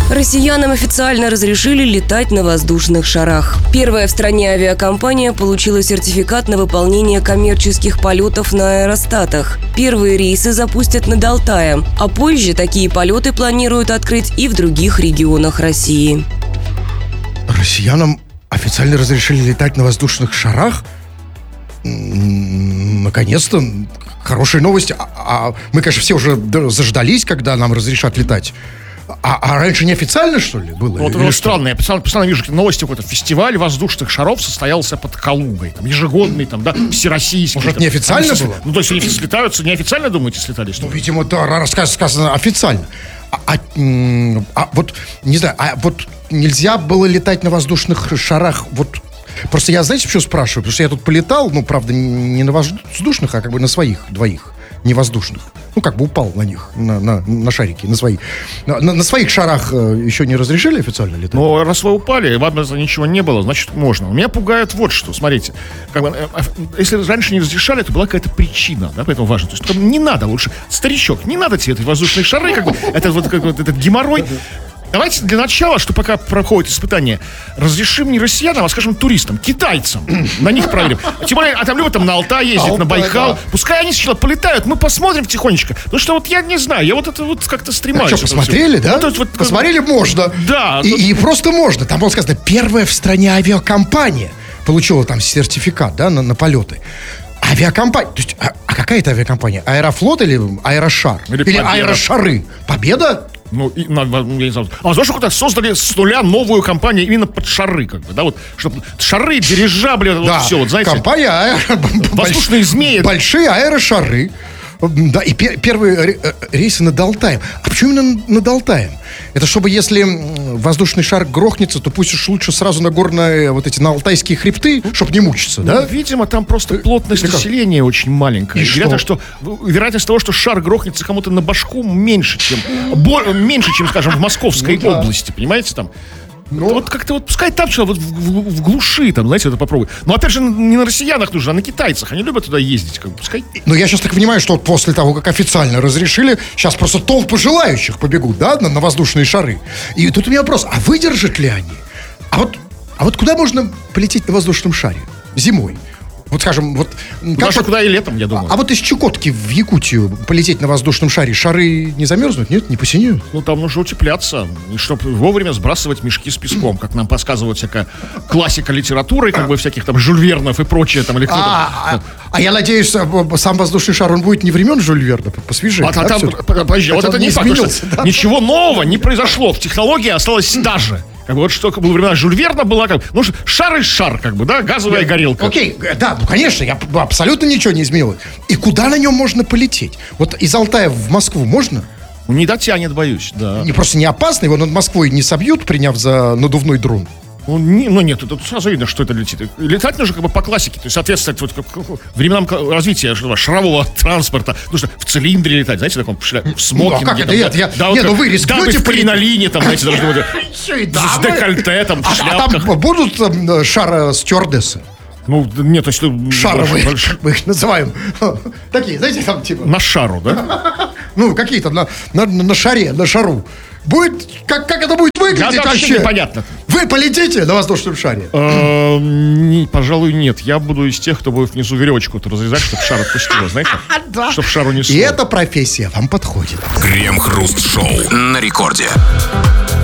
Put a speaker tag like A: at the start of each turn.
A: Россиянам официально разрешили летать на воздушных шарах. Первая в стране авиакомпания получила сертификат на выполнение коммерческих полетов на аэростатах. Первые рейсы запустят над Алтаем, а позже такие полеты планируют открыть и в других регионах России.
B: Россиянам официально разрешили летать на воздушных шарах? Наконец-то. Хорошая новость. Мы, конечно, все уже заждались, когда нам разрешат летать. А раньше неофициально, что ли, было?
C: Вот это странно. Я постоянно вижу новости, какой-то фестиваль воздушных шаров состоялся под Калугой. Там, ежегодный, там, да, всероссийский.
B: Может, это неофициально было?
C: Ну, то есть они слетаются, неофициально, думаете, слетали? Что?
B: Ну, видимо, да, сказано официально. Вот, не знаю, вот нельзя было летать на воздушных шарах, вот. Просто я, знаете, почему спрашиваю? Потому что я тут полетал, ну, правда, не на воздушных, а как бы на своих двоих, не воздушных. Ну, как бы упал на них, на шарики, на свои. На своих шарах еще не разрешили официально летать?
C: Ну, раз вы упали, вам ничего не было, значит, можно. Меня пугает вот что, смотрите. Как бы, если раньше не разрешали, то была какая-то причина, да, поэтому важно. То есть, не надо лучше, старичок, не надо тебе эти воздушные шары, как бы, этот геморрой. Давайте для начала, что пока проходит испытание, разрешим не россиянам, а, скажем, туристам, китайцам. На них проверим. Тем более, там любят там на Алтай ездить, на Байкал. Да. Пускай они сначала полетают, мы посмотрим тихонечко. Потому что вот я не знаю, я вот это вот как-то стремаюсь.
B: А что, посмотрели, да? Вот, посмотрели можно.
C: Да.
B: И просто можно. Там было сказано, первая в стране авиакомпания получила там сертификат, да, на полеты. Авиакомпания. То есть, а какая это авиакомпания? Аэрофлот или Аэрошар? Или Аэрошары? Победа?
C: Ну, я не знаю. А знаешь, что создали с нуля новую компанию именно под шары, как бы, да, вот, чтобы шары, дирижабли,
B: да,
C: вот все, вот, знаете.
B: Компания
C: воздушные змеи.
B: Большие аэрошары. Да, и первые рейсы над Алтаем. А почему именно над Алтаем? Это чтобы, если воздушный шар грохнется, то пусть уж лучше сразу на горные, вот эти, на алтайские хребты, чтобы не мучиться, да?
C: Видимо, там просто плотность населения очень маленькая. Вероятность того, что шар грохнется кому-то на башку, меньше, чем, скажем, в Московской области, понимаете, там. Ну, вот как-то вот пускай там что, вот в глуши, там, знаете, это попробуй. Но опять же, не на россиянах нужно, а на китайцах. Они любят туда ездить, как бы, пускай.
B: Но я сейчас так понимаю, что вот после того, как официально разрешили, сейчас просто толпы желающих побегут, да, на воздушные шары. И тут у меня вопрос, а выдержат ли они? А вот куда можно полететь на воздушном шаре зимой? Вот, скажем, вот...
C: Куда и летом, я думаю.
B: А вот из Чукотки в Якутию полететь на воздушном шаре, шары не замерзнут, нет? Не посинеют?
C: Ну, там нужно утепляться, чтобы вовремя сбрасывать мешки с песком, как нам подсказывает всякая классика литературы, как бы всяких там Жюль Вернов и прочее. Там,
B: а я надеюсь, сам воздушный шар, он будет не времен Жюль Верна, посвежее.
C: Подожди, вот это не факт, что ничего нового не произошло. В технологии осталось та же. Как бы вот что было времена Жюль Верна была, как, ну, шар и шар, как бы, да, газовая горелка.
B: Окей, да, ну, конечно, я абсолютно ничего не изменилось. И куда на нем можно полететь? Вот из Алтая в Москву можно?
C: Не дотянет, боюсь, да.
B: Просто не опасно, его над Москвой не собьют, приняв за надувной дрон.
C: Ну, нет, тут сразу видно, что это летит. Летать нужно как бы по классике, то есть соответствовать вот временам развития шарового транспорта. Нужно в цилиндре летать, знаете, в таком в смокинге.
B: Ну, а как это?
C: Вы рискнете в кринолине, там, знаете, должны быть с декольте, там, в шляпках.
B: А там будут шара-стюардессы?
C: Ну, нет, то есть...
B: Шаровые, как мы их называем. Такие, знаете, там типа...
C: На шару, да?
B: Ну, какие-то на шаре, на шару. Будет, как это будет выглядеть вообще?
C: Непонятно.
B: Вы полетите на воздушном шаре?
C: Пожалуй, нет. Я буду из тех, кто будет внизу веревочку разрезать, чтобы шар отпустило, знаете?
B: Да.
C: Чтобы шару несло.
B: И эта профессия вам подходит.
D: Крем-хруст-шоу на рекорде.